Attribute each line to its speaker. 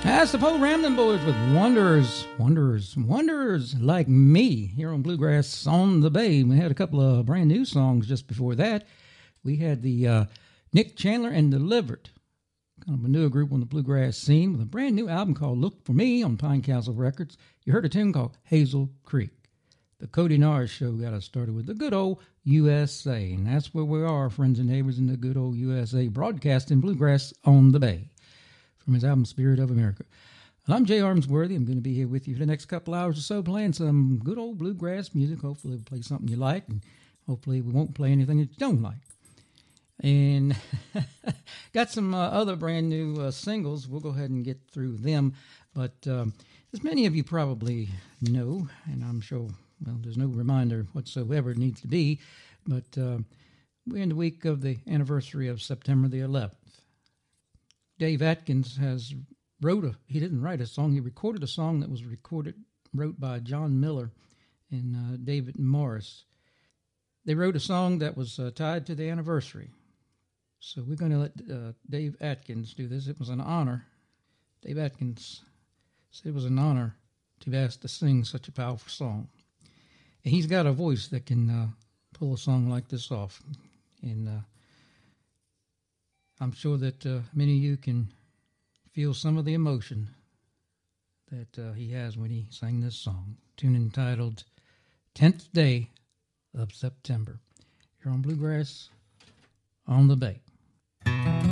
Speaker 1: That's the Paul Ramlin Boys with Wanderers Like Me here on Bluegrass on the Bay. We had a couple of brand new songs just before that. We had the Nick Chandler and Delivered, kind of a newer group on the bluegrass scene, with a brand new album called Look For Me on Pine Castle Records. You heard a tune called Hazel Creek. The Cody Nars Show got us started with the good old USA, and that's where we are, friends and neighbors, in the good old USA, broadcasting bluegrass on the Bay from his album Spirit of America. Well, I'm Jay Armsworthy. I'm going to be here with you for the next couple hours or so, playing some good old bluegrass music. Hopefully we'll play something you like, and hopefully we won't play anything that you don't like. And got some other brand new singles. We'll go ahead and get through them. But as many of you probably know, and I'm sure, well, there's no reminder whatsoever it needs to be, but we're in the week of the anniversary of September the 11th. Dave Atkins he didn't write a song, he recorded a song that was wrote by John Miller and David Morris. They wrote a song that was tied to the anniversary. So we're going to let Dave Atkins do this. It was an honor. Dave Atkins said it was an honor to be asked to sing such a powerful song. And he's got a voice that can pull a song like this off. And I'm sure that many of you can feel some of the emotion that he has when he sang this song. Tune entitled 10th Day of September. You're on Bluegrass on the Bay.